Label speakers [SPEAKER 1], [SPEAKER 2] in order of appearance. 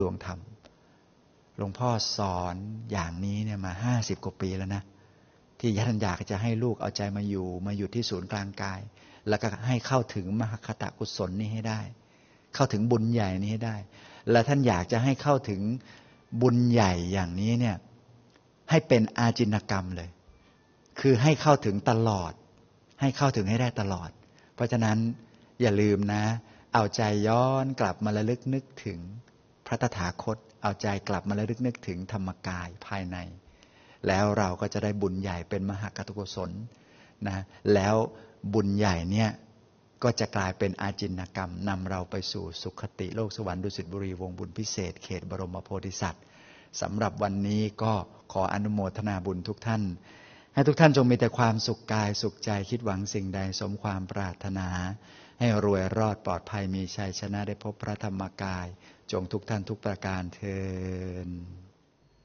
[SPEAKER 1] ดวงธรรมหลวงพ่อสอนอย่างนี้เนี่ยมา50 กว่าปีแล้วนะที่ท่านอยากจะให้ลูกเอาใจมาอยู่ที่ศูนย์กลางกายแล้วก็ให้เข้าถึงมหคตกุศลนี้ให้ได้เข้าถึงบุญใหญ่นี้ให้ได้และท่านอยากจะให้เข้าถึงบุญใหญ่อย่างนี้เนี่ยให้เป็นอาจินกรรมเลยคือให้เข้าถึงตลอดให้เข้าถึงให้ได้ตลอดเพราะฉะนั้นอย่าลืมนะเอาใจย้อนกลับมาระลึกนึกถึงพระตถาคตเอาใจกลับมาระลึกนึกถึงธรรมกายภายในแล้วเราก็จะได้บุญใหญ่เป็นมหากตกุศลนะแล้วบุญใหญ่เนี่ยก็จะกลายเป็นอาจินกรรมนำเราไปสู่สุคติโลกสวรรค์ดุสิตบุรีวงบุญพิเศษเขตบรมโพธิสัตว์สำหรับวันนี้ก็ขออนุโมทนาบุญทุกท่านให้ทุกท่านจงมีแต่ความสุขกายสุขใจคิดหวังสิ่งใดสมความปรารถนาให้รวยรอดปลอดภัยมีชัยชนะได้พบพระธรรมกายจงทุกท่านทุกประการเทอญ